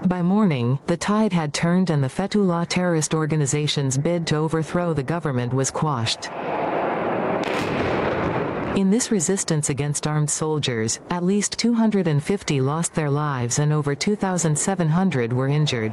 By morning, the tide had turned and the Fethullah terrorist organization's bid to overthrow the government was quashed. In this resistance against armed soldiers, at least 250 lost their lives and over 2,700 were injured.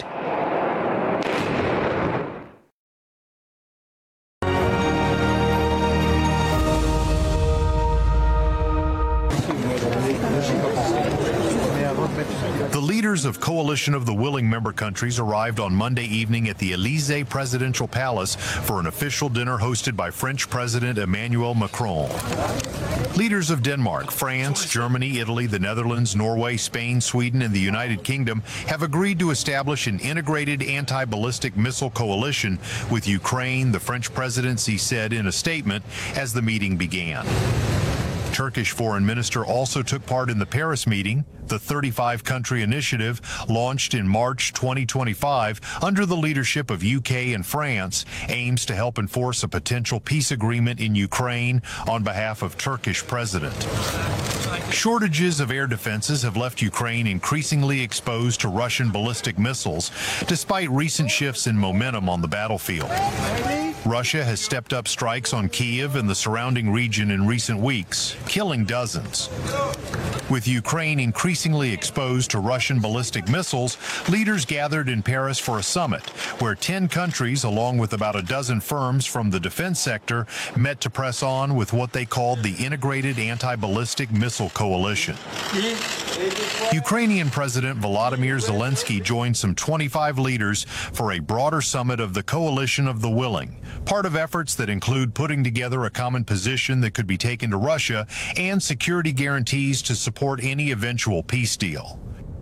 The leaders of Coalition of the Willing member countries arrived on Monday evening at the Elysee Presidential Palace for an official dinner hosted by French President Emmanuel Macron. Leaders of Denmark, France, Germany, Italy, the Netherlands, Norway, Spain, Sweden, and the United Kingdom have agreed to establish an integrated anti-ballistic missile coalition with Ukraine, the French presidency said in a statement as the meeting began. Turkish foreign minister also took part in the Paris meeting. The 35-country initiative, launched in March 2025 under the leadership of UK and France, aims to help enforce a potential peace agreement in Ukraine on behalf of Turkish president. Shortages of air defenses have left Ukraine increasingly exposed to Russian ballistic missiles, despite recent shifts in momentum on the battlefield. Russia has stepped up strikes on Kyiv and the surrounding region in recent weeks, killing dozens. With Ukraine increasingly exposed to Russian ballistic missiles, leaders gathered in Paris for a summit, where 10 countries, along with about a dozen firms from the defense sector, met to press on with what they called the Integrated Anti-Ballistic Missile Coalition. Ukrainian President Volodymyr Zelensky joined some 25 leaders for a broader summit of the Coalition of the Willing, part of efforts that include putting together a common position that could be taken to Russia and security guarantees to support any eventual peace deal.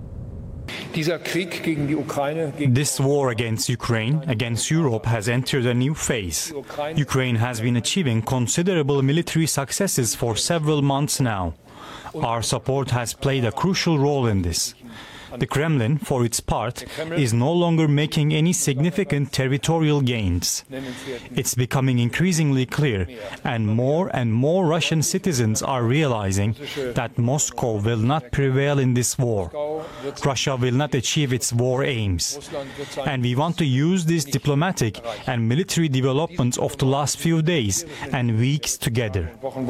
This war against Ukraine, against Europe, has entered a new phase. Ukraine has been achieving considerable military successes for several months now. Our support has played a crucial role in this. The Kremlin, for its part, is no longer making any significant territorial gains. It's becoming increasingly clear, and more Russian citizens are realizing that Moscow will not prevail in this war. Russia will not achieve its war aims. And we want to use these diplomatic and military developments of the last few days and weeks together.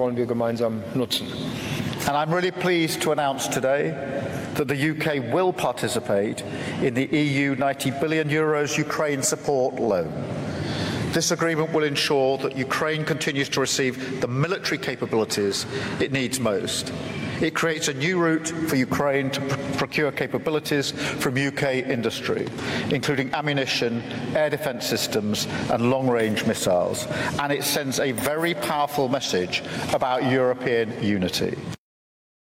And I'm really pleased to announce today that the UK will participate in the EU €90 billion Ukraine support loan. This agreement will ensure that Ukraine continues to receive the military capabilities it needs most. It creates a new route for Ukraine to procure capabilities from UK industry, including ammunition, air defence systems and long-range missiles. And it sends a very powerful message about European unity.